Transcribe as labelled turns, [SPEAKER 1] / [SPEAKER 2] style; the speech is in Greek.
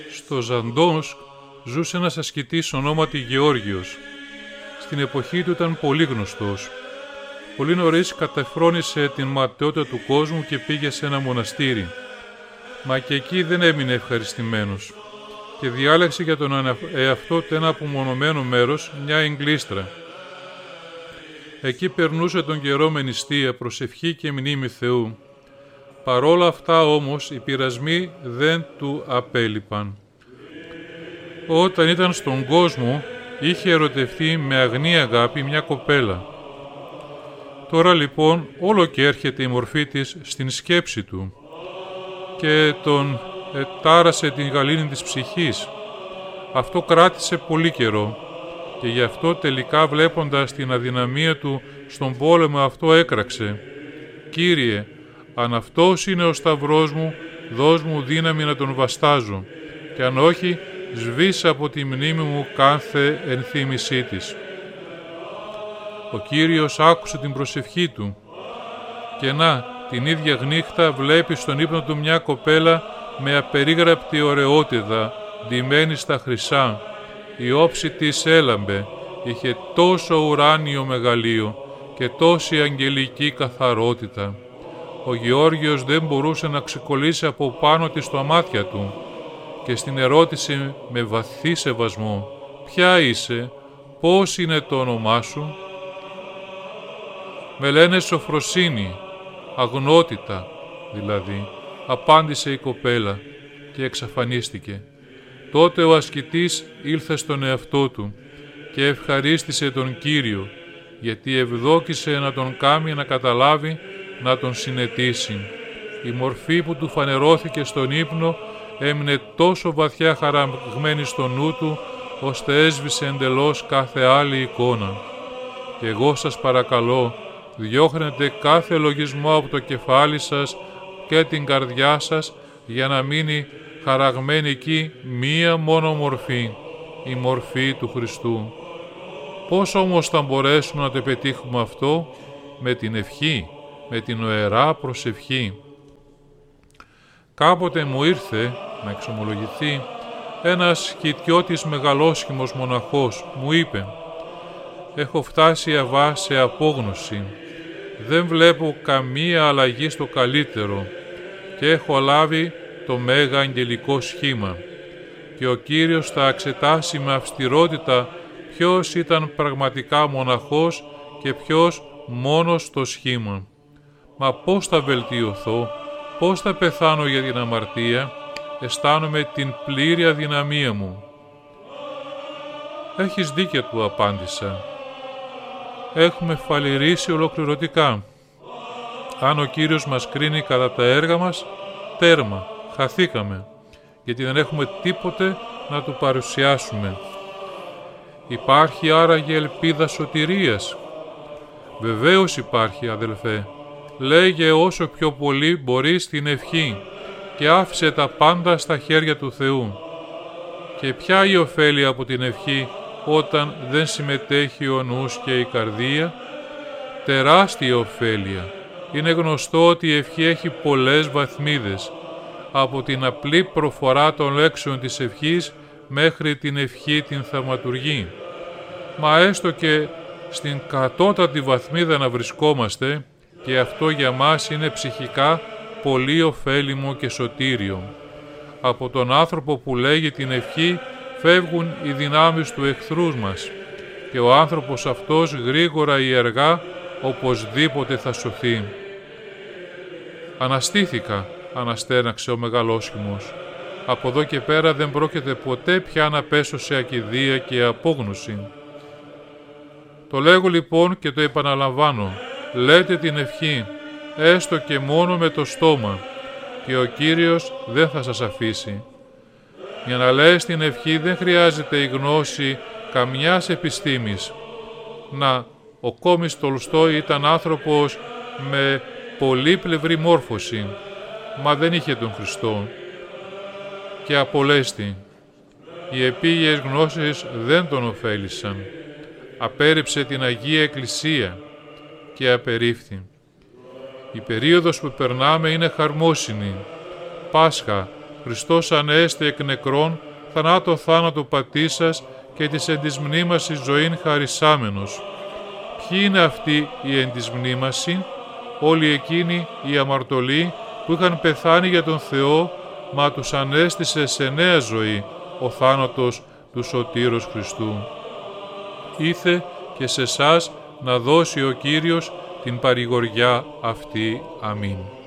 [SPEAKER 1] Στο Ζαντόνσκ ζούσε ένας ασκητής ονόματι Γεώργιος. Στην εποχή του ήταν πολύ γνωστός. Πολύ νωρίς κατεφρόνησε την ματαιότητα του κόσμου και πήγε σε ένα μοναστήρι. Μα και εκεί δεν έμεινε ευχαριστημένος και διάλεξε για τον εαυτό του ένα απομονωμένο μέρος, μια εγκλήστρα. Εκεί περνούσε τον καιρό με νηστεία, προσευχή και μνήμη Θεού. Παρόλα αυτά όμως οι πειρασμοί δεν του απέλειπαν. Όταν ήταν στον κόσμο είχε ερωτευτεί με αγνή αγάπη μια κοπέλα. Τώρα λοιπόν όλο και έρχεται η μορφή της στην σκέψη του και τον τάρασε την γαλήνη της ψυχής. Αυτό κράτησε πολύ καιρό και γι' αυτό τελικά βλέποντας την αδυναμία του στον πόλεμο αυτό έκραξε: «Κύριε, αν αυτός είναι ο σταυρός μου, δώσ' μου δύναμη να τον βαστάζω και αν όχι, σβήσε από τη μνήμη μου κάθε ενθύμησή της». Ο Κύριος άκουσε την προσευχή του και να, την ίδια νύχτα βλέπει στον ύπνο του μια κοπέλα με απερίγραπτη ωραιότητα, ντυμένη στα χρυσά. Η όψη της έλαμπε, είχε τόσο ουράνιο μεγαλείο και τόση αγγελική καθαρότητα. Ο Γεώργιος δεν μπορούσε να ξεκολλήσει από πάνω της τα μάτια του και στην ερώτηση με βαθύ σεβασμό: «Ποια είσαι, πώς είναι το όνομά σου?» «Με λένε Σοφροσύνη, αγνότητα δηλαδή», απάντησε η κοπέλα και εξαφανίστηκε. Τότε ο ασκητής ήλθε στον εαυτό του και ευχαρίστησε τον Κύριο, γιατί ευδόκησε να τον κάνει να καταλάβει, να τον συνετίσει. Η μορφή που του φανερώθηκε στον ύπνο έμεινε τόσο βαθιά χαραγμένη στο νου του, ώστε έσβησε εντελώς κάθε άλλη εικόνα. Και εγώ σας παρακαλώ, διώχνετε κάθε λογισμό από το κεφάλι σας και την καρδιά σας για να μείνει χαραγμένη εκεί μία μόνο μορφή, η μορφή του Χριστού. Πώς όμως θα μπορέσουμε να το πετύχουμε αυτό? Με την ευχή, με την οερά προσευχή. Κάποτε μου ήρθε να εξομολογηθεί ένας χιτιώτης μεγαλόσχημος μοναχός. Μου είπε: «Έχω φτάσει αβά σε απόγνωση. Δεν βλέπω καμία αλλαγή στο καλύτερο και έχω λάβει το μέγα αγγελικό σχήμα και ο Κύριος θα εξετάσει με αυστηρότητα ποιος ήταν πραγματικά μοναχός και ποιος μόνος στο σχήμα. Μα πώς θα βελτιωθώ, πώς θα πεθάνω για την αμαρτία? Αισθάνομαι την πλήρη αδυναμία μου». «Έχεις δίκιο», του απάντησα. «Έχουμε φαλιρήσει ολοκληρωτικά. Αν ο Κύριος μας κρίνει κατά τα έργα μας, τέρμα, χαθήκαμε, γιατί δεν έχουμε τίποτε να του παρουσιάσουμε. Υπάρχει άραγε ελπίδα σωτηρίας?» «Βεβαίως υπάρχει, αδελφέ. Λέγε όσο πιο πολύ μπορείς την ευχή και άφησε τα πάντα στα χέρια του Θεού». «Και ποια η ωφέλεια από την ευχή όταν δεν συμμετέχει ο νους και η καρδία?» «Τεράστια ωφέλεια. Είναι γνωστό ότι η ευχή έχει πολλές βαθμίδες, από την απλή προφορά των λέξεων της ευχής μέχρι την ευχή την θαυματουργή. Μα έστω και στην κατώτατη βαθμίδα να βρισκόμαστε, και αυτό για μας είναι ψυχικά πολύ ωφέλιμο και σωτήριο. Από τον άνθρωπο που λέγει την ευχή φεύγουν οι δυνάμεις του εχθρούς μας και ο άνθρωπος αυτός γρήγορα ή αργά οπωσδήποτε θα σωθεί». «Αναστήθηκα», αναστέναξε ο μεγαλόσχημος. «Από εδώ και πέρα δεν πρόκειται ποτέ πια να πέσω σε ακηδεία και απόγνωση». «Το λέγω λοιπόν και το επαναλαμβάνω. Λέτε την ευχή, έστω και μόνο με το στόμα, και ο Κύριος δεν θα σας αφήσει. Για να λες την ευχή δεν χρειάζεται η γνώση καμιάς επιστήμης. Να, ο Κόμις Τολστόι ήταν άνθρωπος με πολύπλευρη μόρφωση, μα δεν είχε τον Χριστό. Και απολέστη. Οι επίγειες γνώσεις δεν τον ωφέλησαν. Απέρριψε την Αγία Εκκλησία και απερίφθη. Η περίοδος που περνάμε είναι χαρμόσυνη. Πάσχα, Χριστός ανέστη εκ νεκρών, θανάτω θάνατο πατήσας και της εν της μνήμασης ζωήν χαρισάμενος. Ποιοι είναι αυτοί οι εν της μνήμασιν? Όλοι εκείνοι οι αμαρτωλοί που είχαν πεθάνει για τον Θεό, μα τους ανέστησε σε νέα ζωή ο θάνατος του Σωτήρος Χριστού. Ήθε και σε εσάς να δώσει ο Κύριος την παρηγοριά αυτή. Αμήν.